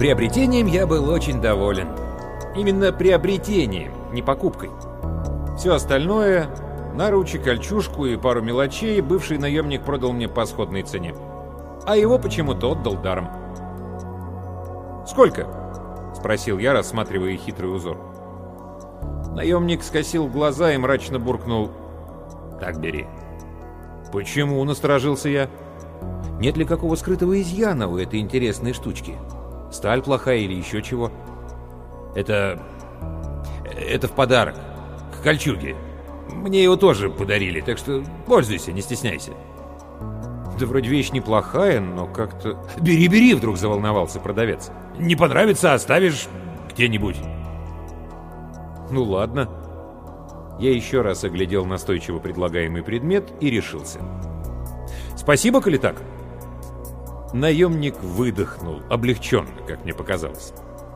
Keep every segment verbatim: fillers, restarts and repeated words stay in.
Приобретением я был очень доволен. Именно приобретением, не покупкой. Все остальное, наручи, кольчужку и пару мелочей, бывший наемник продал мне по сходной цене. А его почему-то отдал даром. «Сколько?» — спросил я, рассматривая хитрый узор. Наемник скосил глаза и мрачно буркнул: «Так бери». «Почему?» — насторожился я. «Нет ли какого скрытого изъяна у этой интересной штучки? Сталь плохая или еще чего?» «Это... это в подарок. К кольчуге. Мне его тоже подарили, так что пользуйся, не стесняйся». «Да вроде вещь неплохая, но как-то...» «Бери, бери!» — вдруг заволновался продавец. «Не понравится, оставишь где-нибудь». «Ну ладно». Я еще раз оглядел настойчиво предлагаемый предмет и решился. «Спасибо, коли так». Наемник выдохнул, облегченно, как мне показалось.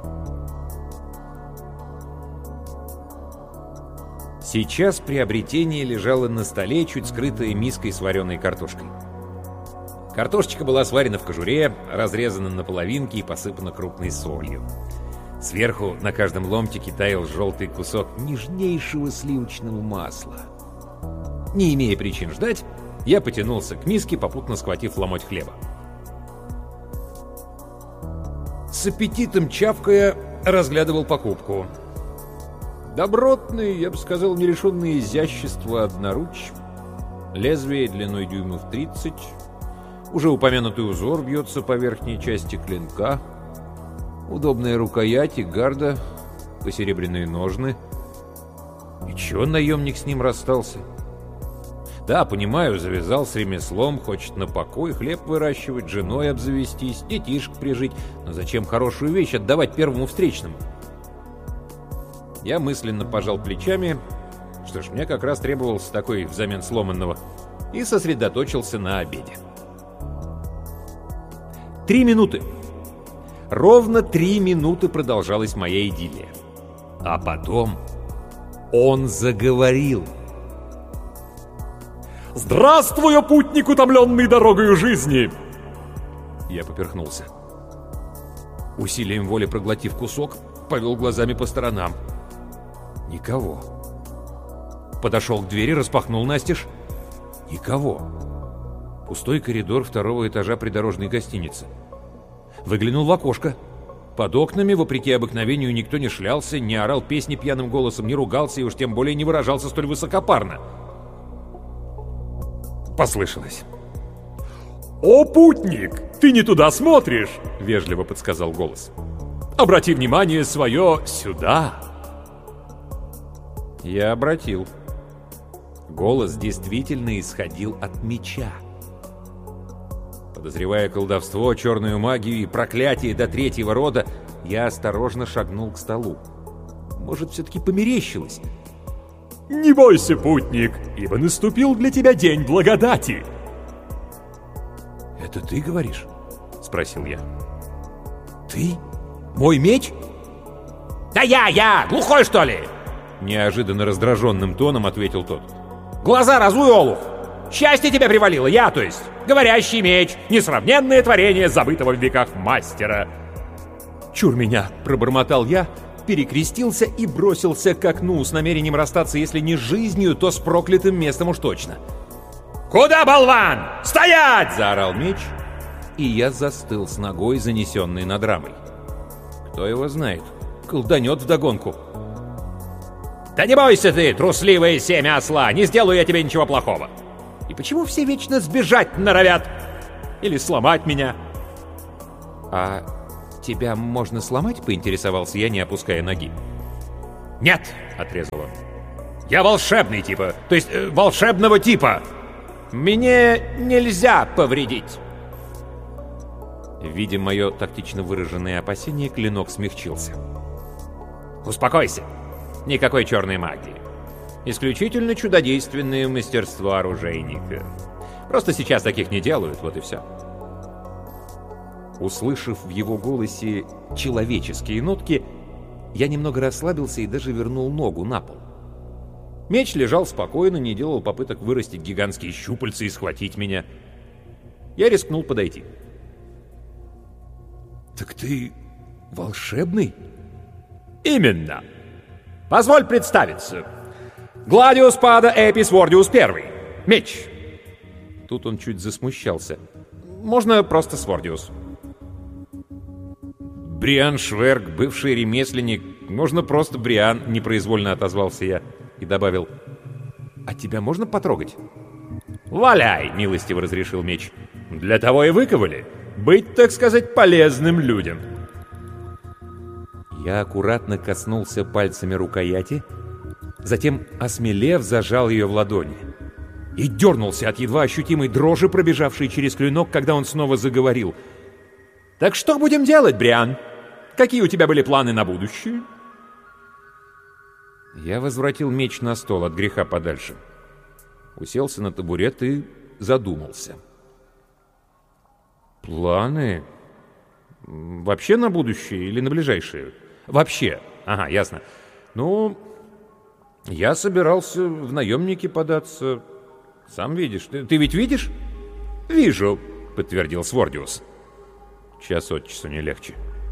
Сейчас приобретение лежало на столе, чуть скрытое миской с вареной картошкой. Картошечка была сварена в кожуре, разрезана на половинки и посыпана крупной солью. Сверху на каждом ломтике таял желтый кусок нежнейшего сливочного масла. Не имея причин ждать, я потянулся к миске, попутно схватив ломоть хлеба. С аппетитом чавкая разглядывал покупку. Добротный, я бы сказал, не лишенный изящества одноруч. Лезвие длиной дюймов тридцать. Уже упомянутый узор бьется по верхней части клинка. Удобная рукоять и гарда, посеребряные ножны. И чего наемник с ним расстался? Да, понимаю, завязал с ремеслом, хочет на покой, хлеб выращивать, женой обзавестись, детишек прижить. Но зачем хорошую вещь отдавать первому встречному? Я мысленно пожал плечами. Что ж, мне как раз требовался такой взамен сломанного. И сосредоточился на обеде. Три минуты. Ровно три минуты продолжалась моя идиллия. А потом он заговорил. «Здравствуй, путник, утомленный дорогою жизни!» Я поперхнулся. Усилием воли проглотив кусок, повел глазами по сторонам. Никого. Подошел к двери, распахнул настежь. Никого. Пустой коридор второго этажа придорожной гостиницы. Выглянул в окошко. Под окнами, вопреки обыкновению, никто не шлялся, не орал песни пьяным голосом, не ругался и уж тем более не выражался столь высокопарно. Послышалось. «О, путник, ты не туда смотришь!» — вежливо подсказал голос. «Обрати внимание свое сюда!» Я обратил. Голос действительно исходил от меча. Подозревая колдовство, черную магию и проклятие до третьего рода, я осторожно шагнул к столу. Может, все-таки померещилось? «Не бойся, путник, ибо наступил для тебя день благодати!» «Это ты говоришь?» — спросил я. «Ты? Мой меч?» «Да я, я! Глухой, что ли?» Неожиданно раздраженным тоном ответил тот. «Глаза разуй, олух! Счастье тебе привалило, я, то есть! Говорящий меч, несравненное творение забытого в веках мастера!» «Чур меня!» — пробормотал я, перекрестился и бросился к окну с намерением расстаться, если не с жизнью, то с проклятым местом уж точно. «Куда, болван? Стоять!» — заорал меч, и я застыл с ногой, занесенной над рамой. Кто его знает? Колданет вдогонку. «Да не бойся ты, трусливое семя осла! Не сделаю я тебе ничего плохого! И почему все вечно сбежать норовят? Или сломать меня?» «А тебя можно сломать?» — поинтересовался я, не опуская ноги. «Нет!» — отрезал он. «Я волшебный типа, то есть э, волшебного типа! Мне нельзя повредить!» Видя мое тактично выраженное опасение, клинок смягчился. «Успокойся! Никакой черной магии. Исключительно чудодейственное мастерство оружейника. Просто сейчас таких не делают, вот и все». Услышав в его голосе человеческие нотки, я немного расслабился и даже вернул ногу на пол. Меч лежал спокойно, не делал попыток вырастить гигантские щупальца и схватить меня. Я рискнул подойти. «Так ты Волшебный? Именно. Позволь представиться. Гладиус Пада Эпис Вордиус Первый. Меч. Тут он чуть засмущался. Можно просто Свордиус. Бриан Шверг, бывший ремесленник. Можно просто Бриан, непроизвольно отозвался я. И добавил: а тебя можно потрогать? Валяй, милостиво разрешил меч. Для того и выковали. Быть, так сказать, полезным людям. Я аккуратно коснулся пальцами рукояти, затем, осмелев, зажал ее в ладони. И дернулся от едва ощутимой дрожи, пробежавшей через клинок, когда он снова заговорил. «Так что будем делать, Бриан? Какие у тебя были планы на будущее?» Я возвратил меч на стол от греха подальше. Уселся на табурет и задумался. «Планы? Вообще на будущее или на ближайшее?» «Вообще. Ага, ясно. Ну, я собирался в наемники податься. Сам видишь. Ты, ты ведь видишь?» «Вижу», — подтвердил Свордиус. Час от часу не легче.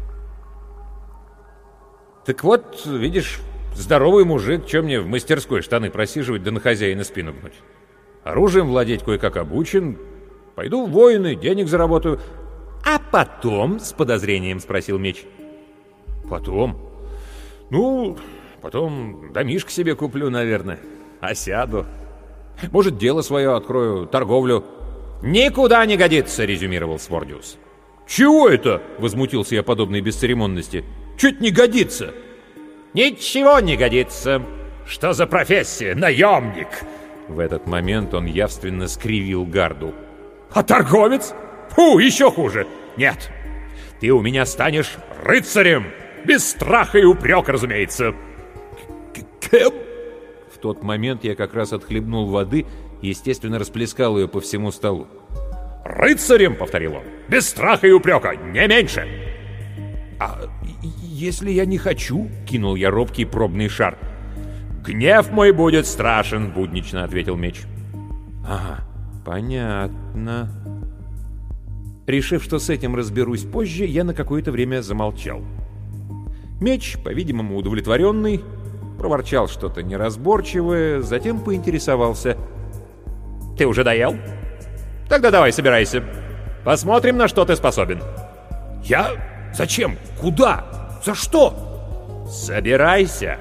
«Так вот, видишь, здоровый мужик, чё мне в мастерской штаны просиживать да на хозяина спину гнуть? Оружием владеть кое-как обучен. Пойду в воины, денег заработаю». «А потом?» — с подозрением спросил меч. «Потом? Ну, потом домишко себе куплю, наверное. Осяду. Может, дело свое открою, торговлю». «Никуда не годится», — резюмировал Свордиус. «Чего это?» — возмутился я подобной бесцеремонности. «Чуть не годится». «Ничего не годится». «Что за профессия? Наемник!» В этот момент он явственно скривил гарду. «А торговец? Фу, еще хуже! Нет, ты у меня станешь рыцарем! Без страха и упрека, разумеется!» «Кем?» В тот момент я как раз отхлебнул воды и, естественно, расплескал ее по всему столу. «Рыцарем!» — повторил он. «Без страха и упрека, не меньше!» «А если я не хочу?» — кинул я робкий пробный шар. «Гнев мой будет страшен», — буднично ответил меч. «Ага, понятно». Решив, что с этим разберусь позже, я на какое-то время замолчал. Меч, по-видимому, удовлетворенный, проворчал что-то неразборчивое, затем поинтересовался. «Ты уже доел? Тогда давай, собирайся. Посмотрим, на что ты способен». «Я? Зачем? Куда? За что?» «Собирайся!»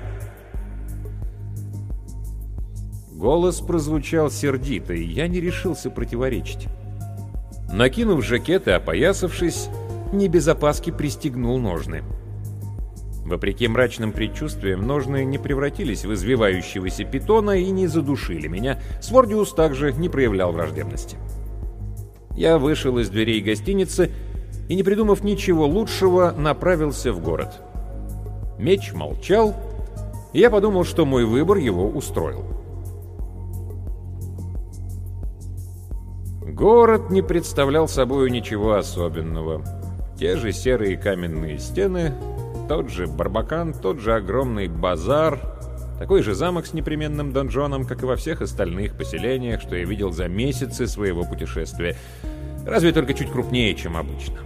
Голос прозвучал сердито, и я не решился противоречить. Накинув жакет и опоясавшись, не без опаски пристегнул ножны. Вопреки мрачным предчувствиям, ножны не превратились в извивающегося питона и не задушили меня. Свордиус также не проявлял враждебности. Я вышел из дверей гостиницы и, не придумав ничего лучшего, направился в город. Меч молчал, и я подумал, что мой выбор его устроил. Город не представлял собой ничего особенного. Те же серые каменные стены, тот же Барбакан, тот же огромный базар, такой же замок с непременным донжоном, как и во всех остальных поселениях, что я видел за месяцы своего путешествия, разве только чуть крупнее, чем обычно.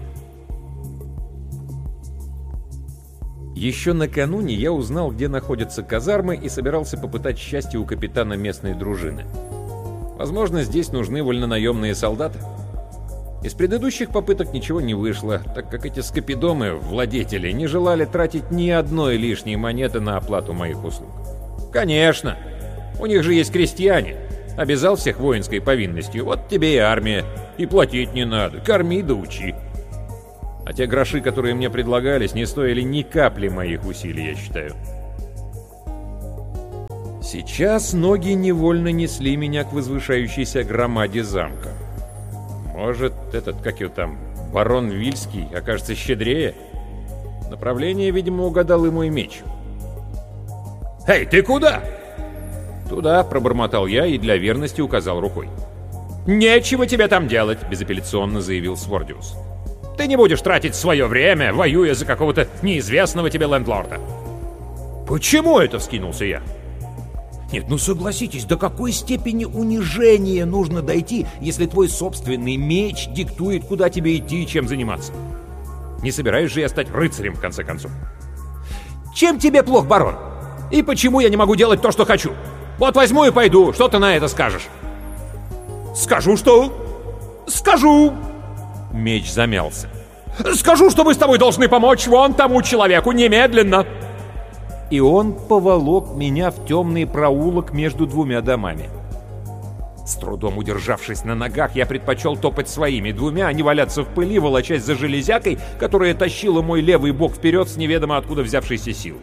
Еще накануне я узнал, где находятся казармы, и собирался попытать счастье у капитана местной дружины. Возможно, здесь нужны вольнонаемные солдаты. Из предыдущих попыток ничего не вышло, так как эти скопидомы, владетели, не желали тратить ни одной лишней монеты на оплату моих услуг. Конечно, у них же есть крестьяне. Обязал всех воинской повинностью, вот тебе и армия. И платить не надо, корми да учи. А те гроши, которые мне предлагались, не стоили ни капли моих усилий, я считаю. Сейчас ноги невольно несли меня к возвышающейся громаде замка. Может, этот, как его там, барон Вильский окажется щедрее? Направление, видимо, угадал и мой меч. «Эй, ты куда?» «Туда», — пробормотал я и для верности указал рукой. «Нечего тебе там делать», — безапелляционно заявил Свордиус. «Ты не будешь тратить свое время, воюя за какого-то неизвестного тебе лендлорда». «Почему это?» — вскинулся я. Нет, ну согласитесь, до какой степени унижения нужно дойти, если твой собственный меч диктует, куда тебе идти и чем заниматься? Не собираюсь же я стать рыцарем, в конце концов. Чем тебе плох, барон? И почему я не могу делать то, что хочу? Вот возьму и пойду, что ты на это скажешь? Скажу, что... Скажу... Меч замялся. Скажу, что мы с тобой должны помочь вон тому человеку немедленно. И он поволок меня в темный проулок между двумя домами. С трудом удержавшись на ногах, я предпочел топать своими двумя, а не валяться в пыли, волочась за железякой, которая тащила мой левый бок вперед с неведомо откуда взявшейся силой.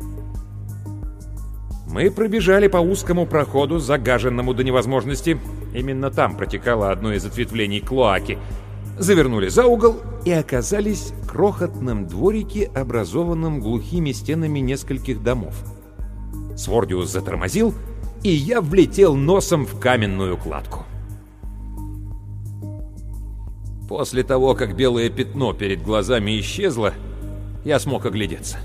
Мы пробежали по узкому проходу, загаженному до невозможности. Именно там протекало одно из ответвлений клоаки. Завернули за угол и оказались в крохотном дворике, образованном глухими стенами нескольких домов. Свордиус затормозил, и я влетел носом в каменную кладку. После того, как белое пятно перед глазами исчезло, я смог оглядеться.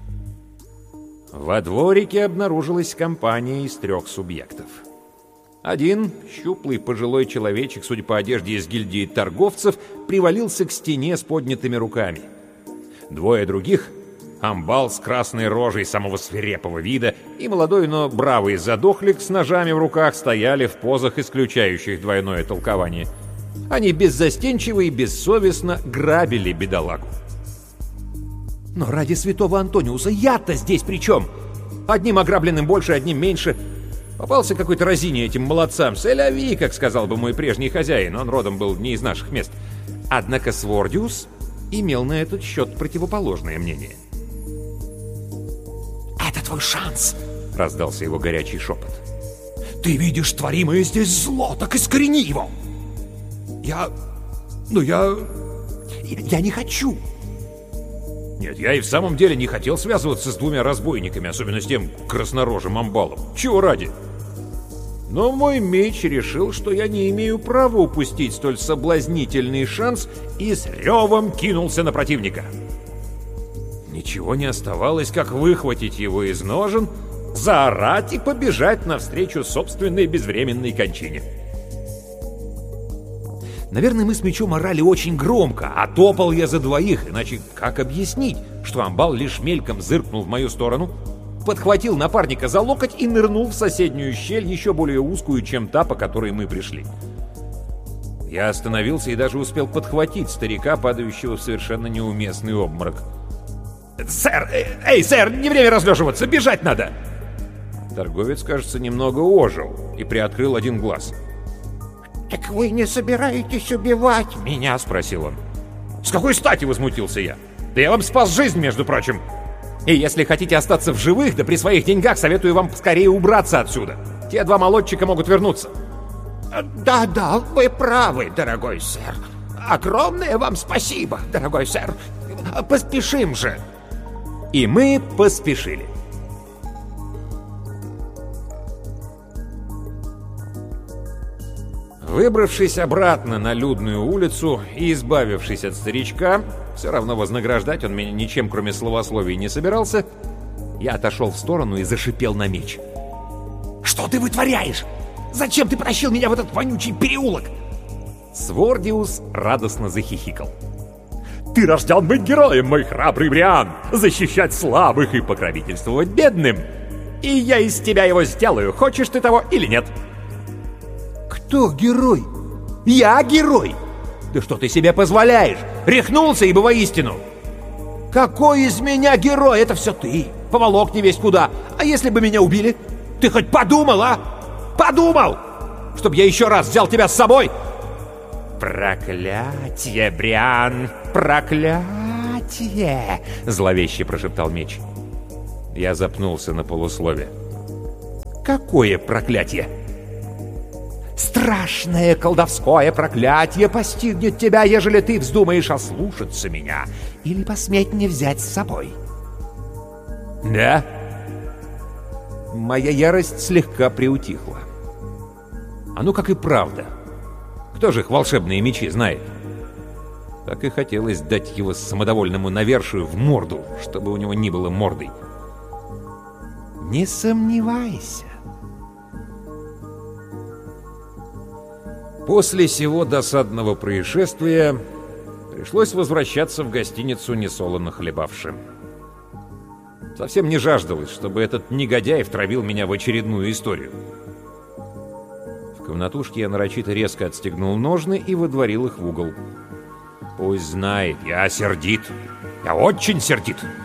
Во дворике обнаружилась компания из трех субъектов. Один, щуплый пожилой человечек, судя по одежде из гильдии торговцев, привалился к стене с поднятыми руками. Двое других — амбал с красной рожей самого свирепого вида и молодой, но бравый задохлик с ножами в руках — стояли в позах, исключающих двойное толкование. Они беззастенчиво и бессовестно грабили бедолагу. Но ради святого Антониуса я-то здесь при чем? Одним ограбленным больше, одним меньше. Попался какой-то разине этим молодцам. «Селяви», как сказал бы мой прежний хозяин, он родом был не из наших мест. Однако Свордиус имел на этот счет противоположное мнение. «Это твой шанс!» — раздался его горячий шепот. «Ты видишь творимое здесь зло, так искорени его!» «Я... ну я... я не хочу!» Нет, я и в самом деле не хотел связываться с двумя разбойниками, особенно с тем краснорожим амбалом. Чего ради? Но мой меч решил, что я не имею права упустить столь соблазнительный шанс, и с ревом кинулся на противника. Ничего не оставалось, как выхватить его из ножен, заорать и побежать навстречу собственной безвременной кончине. Наверное, мы с мечом орали очень громко, а топал я за двоих, иначе как объяснить, что амбал лишь мельком зыркнул в мою сторону, подхватил напарника за локоть и нырнул в соседнюю щель, еще более узкую, чем та, по которой мы пришли. Я остановился и даже успел подхватить старика, падающего в совершенно неуместный обморок. «Сэр! Эй, сэр, не время разлеживаться, бежать надо!» Торговец, кажется, немного ожил и приоткрыл один глаз. «Так вы не собираетесь убивать меня?» — спросил он. «С какой стати?» — возмутился я. «Да я вам спас жизнь, между прочим. И если хотите остаться в живых, да при своих деньгах, советую вам поскорее убраться отсюда. Те два молодчика могут вернуться». «Да-да, вы правы, дорогой сэр. Огромное вам спасибо, дорогой сэр. Поспешим же». И мы поспешили. Выбравшись обратно на людную улицу и избавившись от старичка, все равно вознаграждать он меня ничем, кроме словословий, не собирался, я отошел в сторону и зашипел на меч. «Что ты вытворяешь? Зачем ты потащил меня в этот вонючий переулок?» Свордиус радостно захихикал. «Ты рожден быть героем, мой храбрый Бриан, защищать слабых и покровительствовать бедным. И я из тебя его сделаю, хочешь ты того или нет». «Кто герой? Я герой? Да что ты себе позволяешь? Рехнулся, ибо воистину! Какой из меня герой? Это все ты! Поволок не весть куда! А если бы меня убили? Ты хоть подумал, а? Подумал! Чтоб я еще раз взял тебя с собой!» «Проклятье, Бриан! Проклятье!» — зловеще прошептал меч. Я запнулся на полуслове. «Какое проклятье?» «Страшное колдовское проклятие постигнет тебя, ежели ты вздумаешь ослушаться меня или посметь не взять с собой». «Да?» Моя ярость слегка приутихла. А ну как и правда. Кто же их волшебные мечи знает? Так и хотелось дать его самодовольному навершию в морду, чтобы у него не было мордой. «Не сомневайся». После сего досадного происшествия Пришлось возвращаться в гостиницу несолоно хлебавшим. Совсем не жаждалось, чтобы этот негодяй втравил меня в очередную историю. В комнатушке я нарочито резко отстегнул ножны и выдворил их в угол. Пусть знает, я сердит. Я очень сердит.